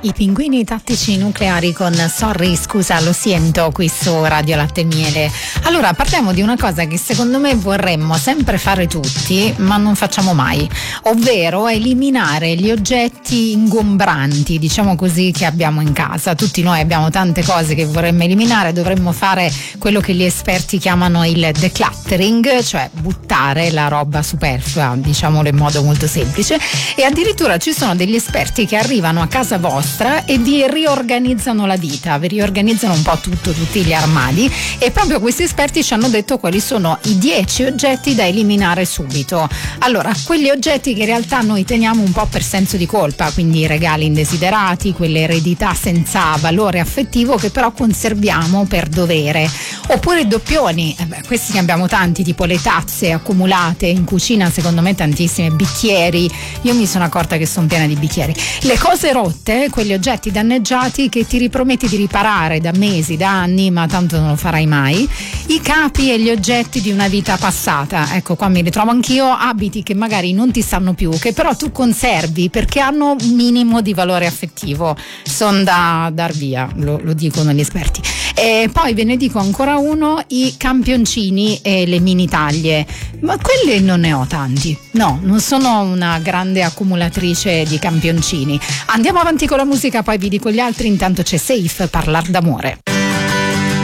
I pinguini tattici nucleari con Sorry, scusa, lo sento qui su Radio Latte e Miele. Allora, parliamo di una cosa che secondo me vorremmo sempre fare tutti, ma non facciamo mai, ovvero eliminare gli oggetti ingombranti, diciamo così, che abbiamo in casa. Tutti noi abbiamo tante cose che vorremmo eliminare, dovremmo fare quello che gli esperti chiamano il decluttering, cioè buttare la roba superflua, diciamolo in modo molto semplice, e addirittura ci sono degli esperti che arrivano a casa vostra e vi riorganizzano la vita, vi riorganizzano un po' tutti gli armadi, e proprio questi esperti ci hanno detto quali sono i 10 oggetti da eliminare subito. Allora, quegli oggetti che in realtà noi teniamo un po' per senso di colpa, quindi i regali indesiderati, quelle eredità senza valore affettivo che però conserviamo per dovere, oppure doppioni, questi ne abbiamo tanti, tipo le tazze accumulate in cucina, secondo me tantissime, bicchieri, io mi sono accorta che sono piena di bicchieri, le cose rotte, quegli oggetti danneggiati che ti riprometti di riparare da mesi, da anni, ma tanto non lo farai mai, i capi e gli oggetti di una vita passata. Ecco, qua mi ritrovo anch'io, abiti che magari non ti stanno più, che però tu conservi perché hanno un minimo di valore affettivo, sono da dar via, lo dicono gli esperti. E poi ve ne dico ancora uno, i campioncini e le mini taglie, ma quelli non ne ho tanti, no, non sono una grande accumulatrice di campioncini. Andiamo avanti con la musica, poi vi dico gli altri, intanto c'è Safe, Parlar d'amore.